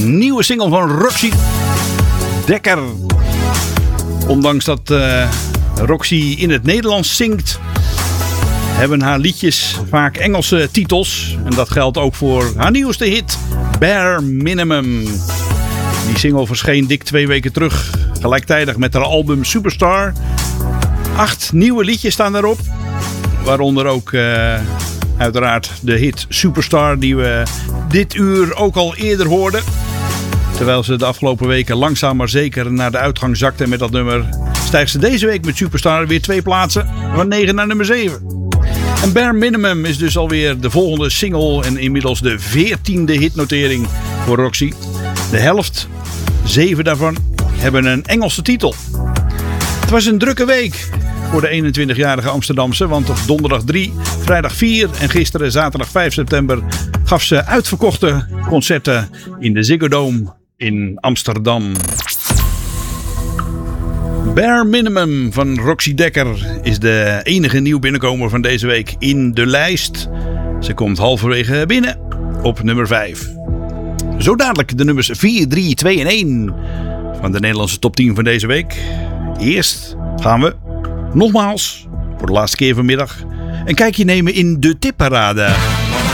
nieuwe single van Roxy Dekker. Ondanks dat Roxy in het Nederlands zingt, hebben haar liedjes vaak Engelse titels. En dat geldt ook voor haar nieuwste hit, Bare Minimum. Die single verscheen dik 2 weken terug, gelijktijdig met haar album Superstar. 8 nieuwe liedjes staan daarop. Waaronder ook uiteraard de hit Superstar, die we dit uur ook al eerder hoorden. Terwijl ze de afgelopen weken langzaam maar zeker naar de uitgang zakte met dat nummer, stijgt ze deze week met Superstar weer 2 plaatsen, van 9 naar nummer 7. En Bare Minimum is dus alweer de volgende single en inmiddels de 14e hitnotering voor Roxy. De helft, 7 daarvan, hebben een Engelse titel. Het was een drukke week voor de 21-jarige Amsterdamse, want op donderdag 3, vrijdag 4 en gisteren zaterdag 5 september gaf ze uitverkochte concerten in de Ziggo Dome in Amsterdam. Bare Minimum van Roxy Dekker is de enige nieuw binnenkomer van deze week in de lijst. Ze komt halverwege binnen op nummer 5. Zo dadelijk de nummers 4, 3, 2 en 1 van de Nederlandse top 10 van deze week. Eerst gaan we nogmaals, voor de laatste keer vanmiddag, een kijkje nemen in de tipparade.